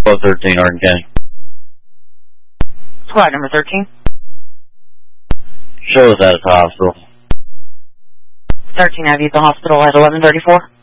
13, Orange County. Squad number 13. Show us at the hospital. 13, have you at the hospital at 1134?